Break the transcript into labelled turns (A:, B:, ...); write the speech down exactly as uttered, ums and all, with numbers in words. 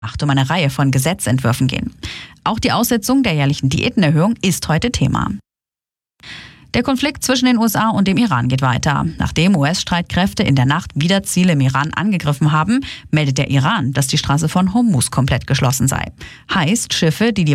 A: um eine Reihe von Gesetzentwürfen gehen. Auch die Aussetzung der jährlichen Diätenerhöhung ist heute Thema. Der Konflikt zwischen den U S A und dem Iran geht weiter. Nachdem U S-Streitkräfte in der Nacht wieder Ziele im Iran angegriffen haben, meldet der Iran, dass die Straße von Hormuz komplett geschlossen sei. Heißt, Schiffe, die die